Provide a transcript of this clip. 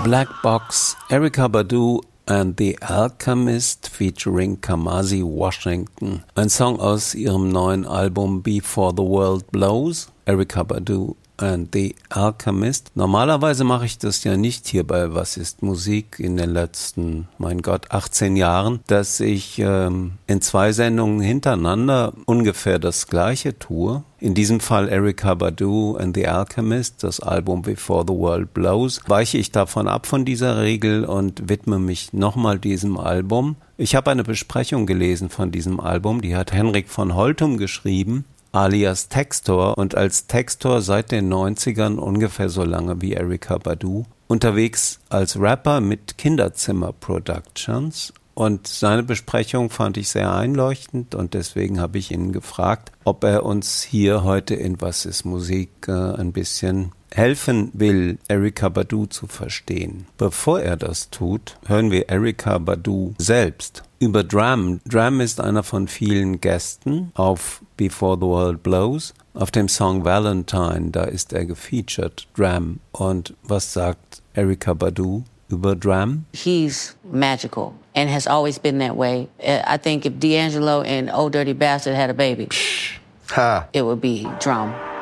Black Box, Erykah Badu and the Alchemist featuring Kamasi Washington. Ein Song aus ihrem neuen Album Before the World Blows. Erykah Badu and the Alchemist. Normalerweise mache ich das ja nicht hier bei Was ist Musik in den letzten, 18 Jahren, dass ich in 2 Sendungen hintereinander ungefähr das Gleiche tue. In diesem Fall Erykah Badu and the Alchemist, das Album Before the World Blows, weiche ich davon ab von dieser Regel und widme mich nochmal diesem Album. Ich habe eine Besprechung gelesen von diesem Album, die hat Henrik von Holtum geschrieben, alias Textor, und als Textor seit den 90ern ungefähr so lange wie Erykah Badu unterwegs als Rapper mit Kinderzimmer Productions. Und seine Besprechung fand ich sehr einleuchtend und deswegen habe ich ihn gefragt, ob er uns hier heute in Was ist Musik ein bisschen helfen will, Erykah Badu zu verstehen. Bevor er das tut, hören wir Erykah Badu selbst über Drum. Drum ist einer von vielen Gästen auf Before the World Blows. Auf dem Song Valentine, da ist er gefeatured, Drum. Und was sagt Erykah Badu über Drum? He's magical and has always been that way. I think if D'Angelo and Old Dirty Bastard had a baby, it would be Drum.